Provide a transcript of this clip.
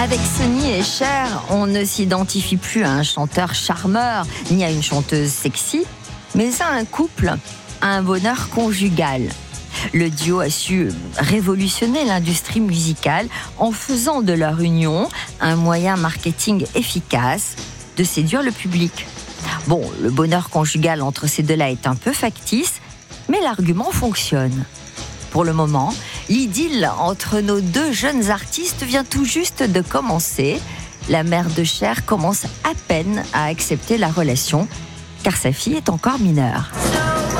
Avec Sonny et Cher, on ne s'identifie plus à un chanteur charmeur ni à une chanteuse sexy, mais à un couple, à un bonheur conjugal. Le duo a su révolutionner l'industrie musicale en faisant de leur union un moyen marketing efficace de séduire le public. Bon, le bonheur conjugal entre ces deux-là est un peu factice, mais l'argument fonctionne. Pour le moment, l'idylle entre nos deux jeunes artistes vient tout juste de commencer. La mère de Cher commence à peine à accepter la relation, car sa fille est encore mineure.